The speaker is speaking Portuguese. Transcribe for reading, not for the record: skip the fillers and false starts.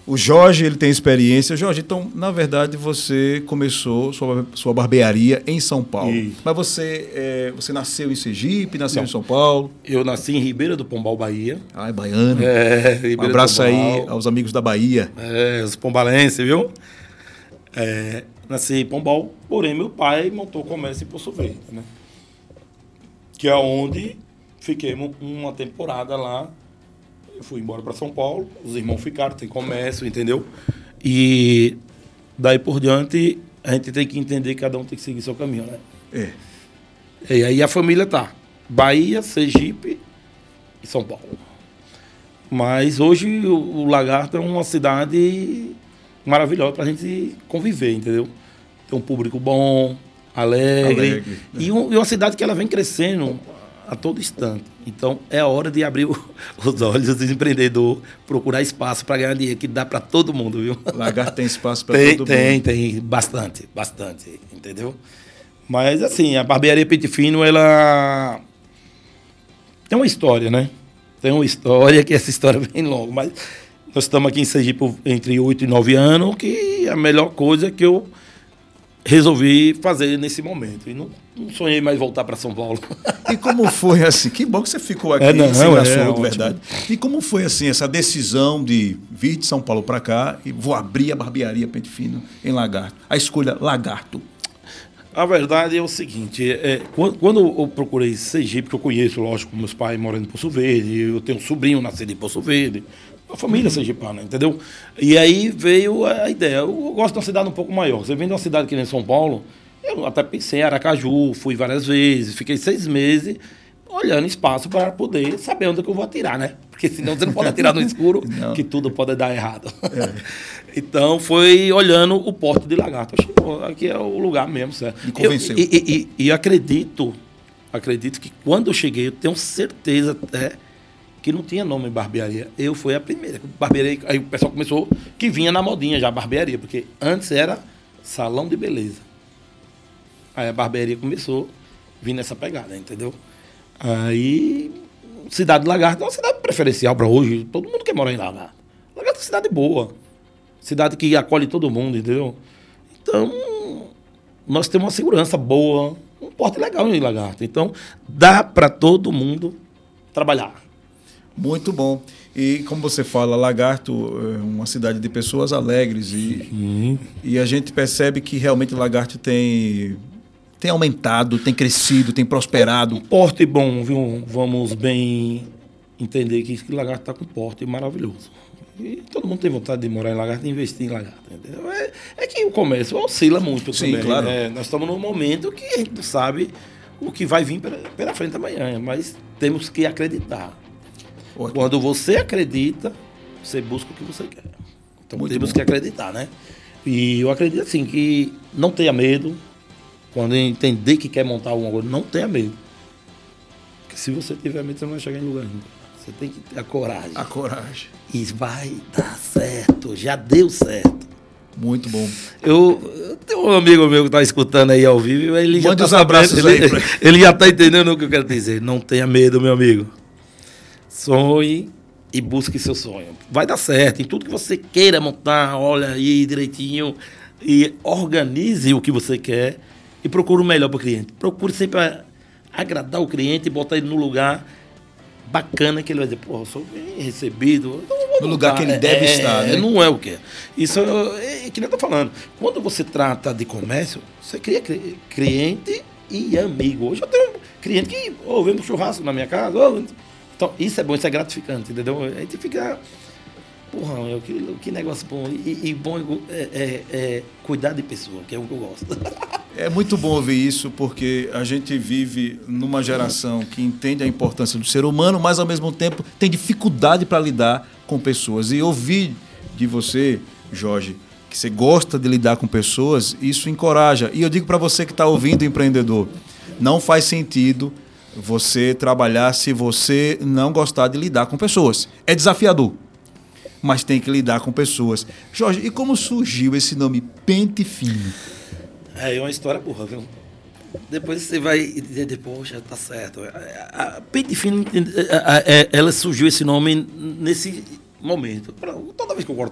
O Jorge, ele tem experiência. Jorge, então, na verdade, você começou sua barbearia em São Paulo. Isso. Mas você nasceu em Sergipe, nasceu Não. em São Paulo? Eu nasci em Ribeira do Pombal, Bahia. Ah, é baiano. Ribeira Um abraço do aí Pombal. aos amigos da Bahia. Os pombalenses, viu? Nasci em Pombal, porém meu pai montou comércio em Poço Verde, né? Que é onde fiquei uma temporada lá. Eu fui embora para São Paulo, os irmãos ficaram, tem comércio, entendeu? E daí por diante, a gente tem que entender que cada um tem que seguir seu caminho, né? E aí a família tá Bahia, Sergipe e São Paulo. Mas hoje o Lagarto é uma cidade maravilhosa pra gente conviver, entendeu? Tem um público bom, alegre. E uma cidade que ela vem crescendo a todo instante. Então, é a hora de abrir os olhos do empreendedor, procurar espaço para ganhar dinheiro, que dá para todo mundo, viu? Lagarto tem espaço para todo mundo. Tem, bastante, entendeu? Mas, assim, a barbearia Pente Fino, ela tem uma história, né? Tem uma história, que essa história é bem longa, mas nós estamos aqui em Sergipe entre 8 e 9 anos, que é a melhor coisa que eu resolvi fazer nesse momento. E não sonhei mais voltar para São Paulo. E como foi assim? Que bom que você ficou aqui em Sul, de verdade. E como foi assim essa decisão de vir de São Paulo para cá e vou abrir a barbearia Pente Fino em Lagarto? A escolha Lagarto. A verdade é o seguinte, quando eu procurei Sergipe, que eu conheço, lógico, meus pais moram em Poço Verde, eu tenho um sobrinho nascido em Poço Verde, a família sergipana, entendeu? E aí veio a ideia. Eu gosto de uma cidade um pouco maior. Você vem de uma cidade que nem São Paulo, eu até pensei em Aracaju, fui várias vezes, fiquei 6 meses olhando espaço para poder saber onde é que eu vou atirar, né? Porque senão você não pode atirar no escuro, que tudo pode dar errado. Então foi olhando o Porto de Lagarto. Achei, pô, aqui é o lugar mesmo, certo? Me convenceu. E acredito que quando eu cheguei, eu tenho certeza até que não tinha nome barbearia. Eu fui a primeira. Barbearia, aí o pessoal começou, que vinha na modinha já, barbearia, porque antes era salão de beleza. Aí a barbearia começou a vir nessa pegada, entendeu? Aí, cidade de Lagarto é uma cidade preferencial para hoje. Todo mundo quer morar em Lagarto. Lagarto é uma cidade boa. Cidade que acolhe todo mundo, entendeu? Então, nós temos uma segurança boa, um porte legal em Lagarto. Então, dá para todo mundo trabalhar. Muito bom. E como você fala, Lagarto é uma cidade de pessoas alegres e a gente percebe que realmente Lagarto tem aumentado, tem crescido, tem prosperado. Um porte bom, viu? Vamos bem entender que Lagarto está com um porte maravilhoso. E todo mundo tem vontade de morar em Lagarto e investir em Lagarto. Entendeu? É que o comércio oscila muito também. Sim, claro. Né? Nós estamos num momento que a gente não sabe o que vai vir pela frente amanhã, mas temos que acreditar. Ótimo. Quando você acredita, você busca o que você quer. Então temos que acreditar, né? E eu acredito assim, que não tenha medo. Quando entender que quer montar alguma coisa, não tenha medo. Porque se você tiver medo, você não vai chegar em lugar nenhum. Você tem que ter a coragem. A coragem. E vai dar certo. Já deu certo. Muito bom. Eu tenho um amigo meu que está escutando aí ao vivo. Ele já manda os abraços aí. Ele já está entendendo o que eu quero dizer. Não tenha medo, meu amigo. Sonhe e busque seu sonho. Vai dar certo. Em tudo que você queira montar, olha aí direitinho e organize o que você quer e procure o melhor para o cliente. Procure sempre agradar o cliente e botar ele no lugar bacana que ele vai dizer, pô, eu sou bem recebido. No lugar que ele deve estar, né? Não é o que é. Isso é que nem eu estou falando. Quando você trata de comércio, você cria cliente e amigo. Hoje eu tenho um cliente que vem pro churrasco na minha casa. Então, isso é bom, isso é gratificante, entendeu? A gente fica... Porra, que negócio bom. E bom é cuidar de pessoa, que é o que eu gosto. É muito bom ouvir isso, porque a gente vive numa geração que entende a importância do ser humano, mas, ao mesmo tempo, tem dificuldade para lidar com pessoas. E ouvir de você, Jorge, que você gosta de lidar com pessoas, isso encoraja. E eu digo para você que está ouvindo, empreendedor, não faz sentido você trabalhar se você não gostar de lidar com pessoas. É desafiador, mas tem que lidar com pessoas. Jorge, e como surgiu esse nome Pente Fino? É uma história burra, viu? Depois você vai dizer, poxa, tá certo. A Pente Fino, ela surgiu esse nome nesse momento. Toda vez que eu corto